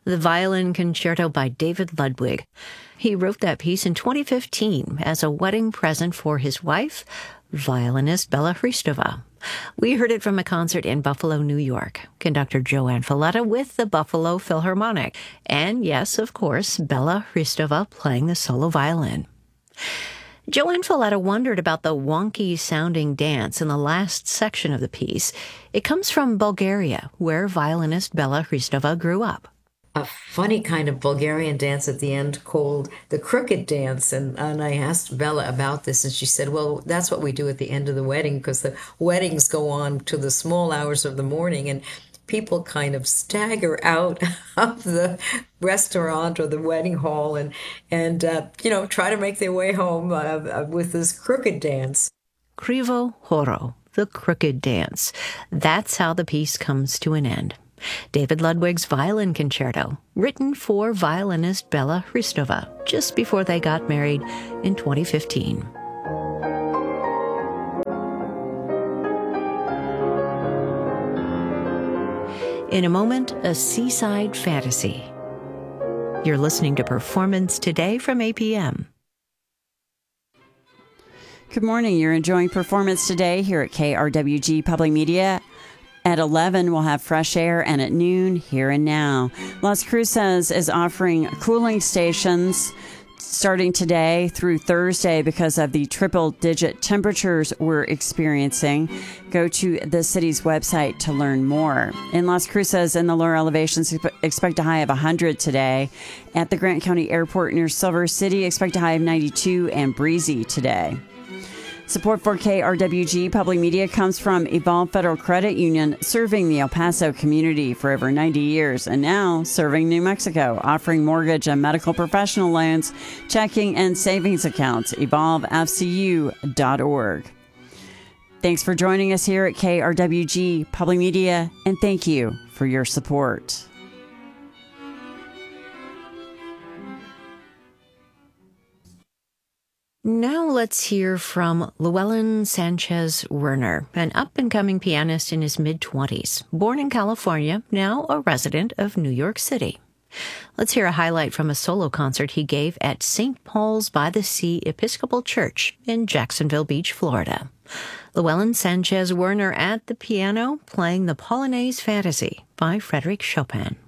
The Violin Concerto by David Ludwig. He wrote that piece in 2015 as a wedding present for his wife, violinist Bella Hristova. We heard it from a concert in Buffalo, New York. Conductor Joanne Falletta with the Buffalo Philharmonic. And yes, of course, Bella Hristova playing the solo violin. Joanne Falletta wondered about the wonky-sounding dance in the last section of the piece. It comes from Bulgaria, where violinist Bella Hristova grew up. A funny kind of Bulgarian dance at the end called the crooked dance. And I asked Bella about this, and she said, well, that's what we do at the end of the wedding, because the weddings go on to the small hours of the morning, and people kind of stagger out of the restaurant or the wedding hall and try to make their way home with this crooked dance. Krivo Horo, the crooked dance. That's how the piece comes to an end. David Ludwig's Violin Concerto, written for violinist Bella Hristova just before they got married in 2015. In a moment, a seaside fantasy. You're listening to Performance Today from APM. Good morning. You're enjoying Performance Today here at KRWG Public Media. At 11, we'll have Fresh Air, and at noon, Here and Now. Las Cruces is offering cooling stations starting today through Thursday because of the triple-digit temperatures we're experiencing. Go to the city's website to learn more. In Las Cruces, in the lower elevations, expect a high of 100 today. At the Grant County Airport near Silver City, expect a high of 92 and breezy today. Support for KRWG Public Media comes from Evolve Federal Credit Union, serving the El Paso community for over 90 years, and now serving New Mexico, offering mortgage and medical professional loans, checking and savings accounts. EvolveFCU.org. Thanks for joining us here at KRWG Public Media, and thank you for your support. Now let's hear from Llewellyn Sanchez Werner, an up-and-coming pianist in his mid-20s, born in California, now a resident of New York City. Let's hear a highlight from a solo concert he gave at St. Paul's by the Sea Episcopal Church in Jacksonville Beach, Florida. Llewellyn Sanchez Werner at the piano playing the Polonaise Fantasy by Frédéric Chopin.